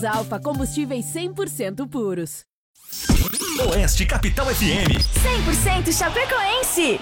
Alfa Combustíveis 100% puros. Oeste Capital FM 100% Chapecoense.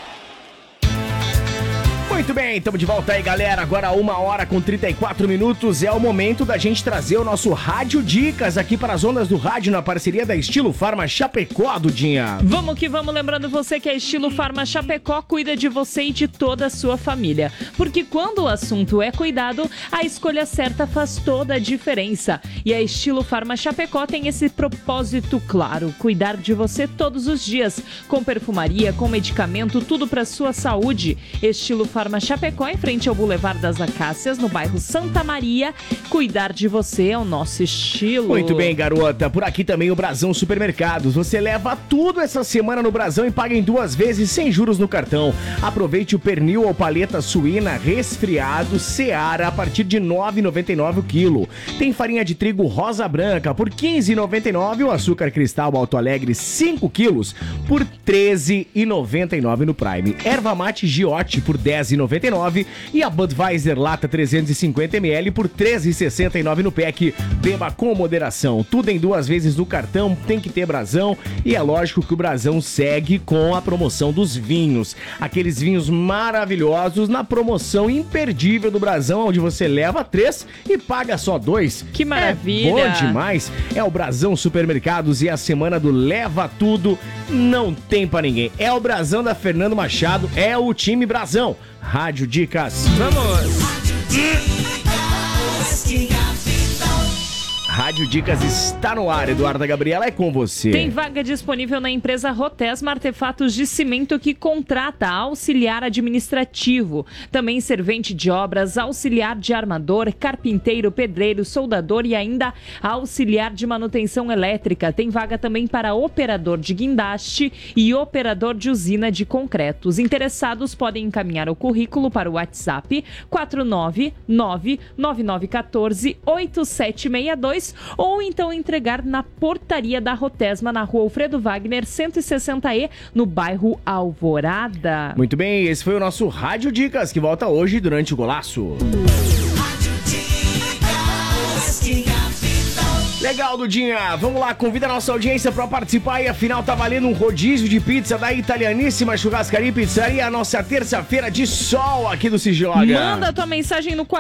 Muito bem, estamos de volta aí, galera. Agora 1h34. É o momento da gente trazer o nosso Rádio Dicas aqui para as ondas do rádio na parceria da Estilo Farma Chapecó, Dudinha. Vamos que vamos, lembrando você que a Estilo Farma Chapecó cuida de você e de toda a sua família. Porque quando o assunto é cuidado, a escolha certa faz toda a diferença. E a Estilo Farma Chapecó tem esse propósito claro, cuidar de você todos os dias, com perfumaria, com medicamento, tudo para sua saúde. Estilo Farma Chapecó, em frente ao Boulevard das Acácias, no bairro Santa Maria. Cuidar de você é o nosso estilo. Muito bem, garota. Por aqui também o Brasão Supermercados. Você leva tudo essa semana no Brasão e paga em 2 vezes sem juros no cartão. Aproveite o pernil ou paleta suína resfriado Seara a partir de R$ 9,99 o quilo. Tem farinha de trigo rosa branca por R$ 15,99. O açúcar cristal Alto Alegre 5 quilos por R$ 13,99 no Prime. Erva mate Giote por R$ 10,99 e a Budweiser lata 350ml por R$ 13,69 no PEC. Beba com moderação. Tudo em 2 vezes no cartão, tem que ter Brasão. E é lógico que o Brasão segue com a promoção dos vinhos. Aqueles vinhos maravilhosos na promoção imperdível do Brasão, onde você leva 3 e paga só 2. Que maravilha! É bom demais. É o Brasão Supermercados e a semana do Leva Tudo não tem pra ninguém. É o Brasão da Fernando Machado, é o time Brasão. Rádio Dicas. Vamos! Rádio Dicas está no ar, Eduarda Gabriela, é com você. Tem vaga disponível na empresa Rotesma Artefatos de Cimento, que contrata auxiliar administrativo, também servente de obras, auxiliar de armador, carpinteiro, pedreiro, soldador e ainda auxiliar de manutenção elétrica. Tem vaga também para operador de guindaste e operador de usina de concreto. Os interessados podem encaminhar o currículo para o WhatsApp 499-9914-8762 ou então entregar na portaria da Rotesma, na rua Alfredo Wagner, 160E, no bairro Alvorada. Muito bem, esse foi o nosso Rádio Dicas, que volta hoje durante o Golaço. Legal, Dudinha. Vamos lá, convida a nossa audiência para participar e afinal tá valendo um rodízio de pizza da Italianíssima Churrascaria e Pizzaria, a nossa terça-feira de sol aqui do Sigiloga. Manda tua mensagem no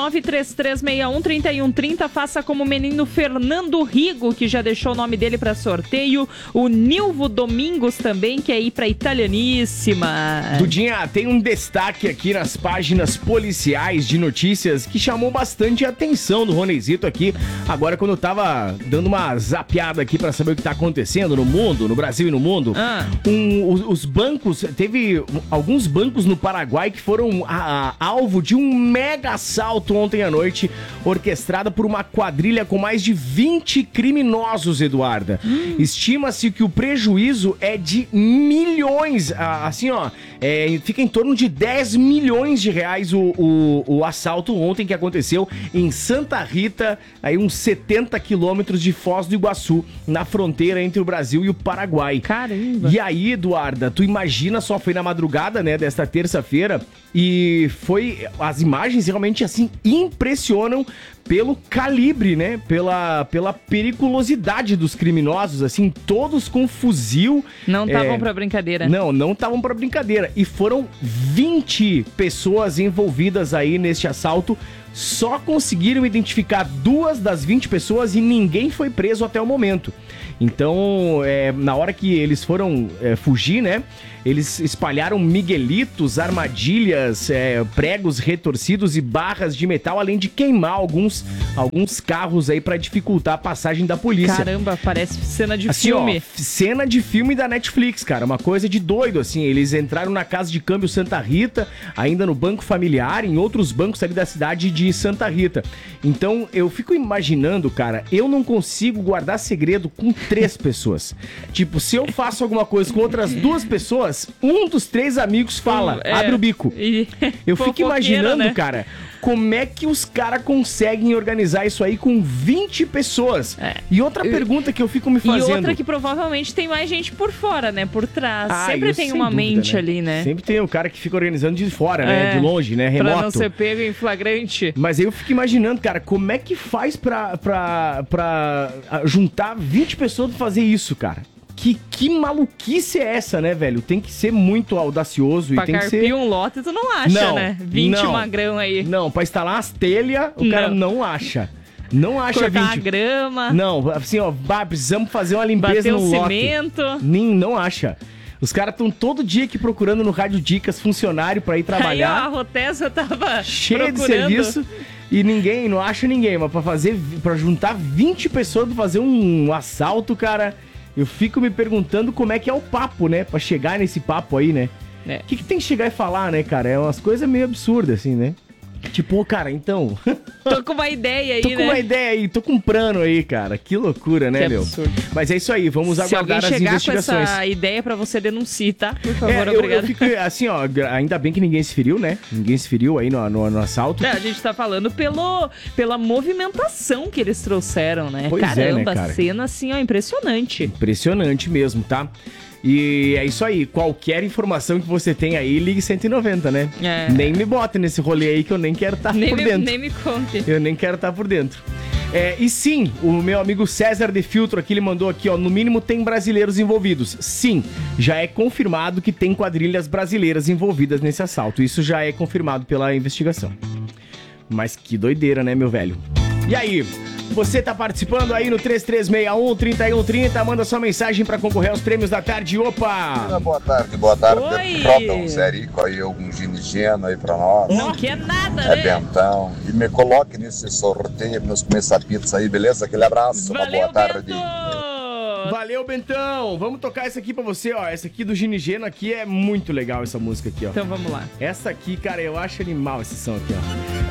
4933613130, faça como o menino Fernando Rigo, que já deixou o nome dele para sorteio, o Nilvo Domingos também, que é ir pra Italianíssima. Dudinha, tem um destaque aqui nas páginas policiais de notícias que chamou bastante a atenção do Ronezito aqui, agora quando eu tava dando uma zapeada aqui pra saber o que tá acontecendo no mundo, no Brasil e no mundo. Os bancos, teve alguns bancos no Paraguai que foram alvo de um mega assalto ontem à noite, orquestrada por uma quadrilha com mais de 20 criminosos, Eduarda. Estima-se que o prejuízo é de milhões, assim ó, fica em torno de 10 milhões de reais o assalto ontem que aconteceu em Santa Rita, aí uns 70 quilômetros de Foz do Iguaçu, na fronteira entre o Brasil e o Paraguai. Caramba! E aí, Eduarda, tu imagina, só foi na madrugada, né, desta terça-feira, e as imagens realmente, assim, impressionam pelo calibre, né, pela periculosidade dos criminosos, assim, todos com fuzil. Não estavam pra brincadeira. Não estavam pra brincadeira. E foram 20 pessoas envolvidas aí neste assalto. Só conseguiram identificar 2 das 20 pessoas e ninguém foi preso até o momento. Então, na hora que eles foram fugir, né, eles espalharam miguelitos, armadilhas, pregos retorcidos e barras de metal, além de queimar alguns carros aí pra dificultar a passagem da polícia. Caramba, parece cena de assim, filme. Ó, cena de filme da Netflix, cara, uma coisa de doido, assim. Eles entraram na Casa de Câmbio Santa Rita, ainda no Banco Familiar, em outros bancos ali da cidade de Santa Rita. Então, eu fico imaginando, cara, eu não consigo guardar segredo com 3 pessoas. Tipo, se eu faço alguma coisa com outras 2 pessoas, um dos 3 amigos fala, abre o bico. Eu fico imaginando, né, cara, como é que os caras conseguem organizar isso aí com 20 pessoas? E outra pergunta que eu fico me fazendo... E outra que provavelmente tem mais gente por fora, né? Por trás. Sempre isso tem sem uma dúvida, mente ali, né? Sempre tem o cara que fica organizando de fora, né? De longe, né? Remoto. Pra não ser pego em flagrante. Mas aí eu fico imaginando, cara, como é que faz pra juntar 20 pessoas pra fazer isso, cara? Que maluquice é essa, né, velho? Tem que ser muito audacioso Pra e tem que ser... carpir um lote, tu não acha, Não, né? 20 não. magrão aí. Não, pra instalar as telhas, o cara não acha. Não acha Cortar 20. a grama. Não, assim, ó, precisamos fazer uma limpeza Bater no o lote. cimento. Não acha. Os caras estão todo dia aqui procurando no Rádio Dicas funcionário pra ir trabalhar. Aí, ó, a Rotesa tava cheio de procurando. serviço e não acha ninguém. Mas pra juntar 20 pessoas pra fazer um assalto, cara, eu fico me perguntando como é que é o papo, né? Pra chegar nesse papo aí, né? O que tem que chegar e falar, né, cara? É umas coisas meio absurdas, assim, né? Tipo, cara, então... Tô com uma ideia aí, Tô com uma ideia aí, tô com um plano aí, cara. Que loucura, né, meu? Absurdo. Mas é isso aí, vamos aguardar as investigações. Se alguém chegar com essa ideia pra você denuncie, tá? Por favor, eu obrigado. fico assim, ó, ainda bem que ninguém se feriu, né? Ninguém se feriu aí no assalto. A gente tá falando pela movimentação que eles trouxeram, né? Pois Caramba, né, cara? Cena assim, ó, impressionante. Impressionante mesmo, tá? E é isso aí, qualquer informação que você tem aí, ligue 190, né? Nem me bota nesse rolê aí que eu nem quero estar por dentro. Nem me conte. Eu nem quero estar por dentro. E sim, o meu amigo César de Filtro aqui, ele mandou aqui, ó, no mínimo tem brasileiros envolvidos. Sim, já é confirmado que tem quadrilhas brasileiras envolvidas nesse assalto. Isso já é confirmado pela investigação. Mas que doideira, né, meu velho? E aí, você tá participando aí no 3361-3130, manda sua mensagem pra concorrer aos prêmios da tarde. Opa! Boa tarde. Oi! Troca um zerico aí, algum ginigeno aí pra nós. Não quer nada, né? Bentão. E me coloque nesse sorteio, meus começar pizza aí, beleza? Aquele abraço, uma boa tarde. Valeu, Bentão! Vamos tocar essa aqui pra você, ó. Essa aqui do Ginigeno aqui é muito legal, essa música aqui, ó. Então vamos lá. Essa aqui, cara, eu acho animal esse som aqui, ó.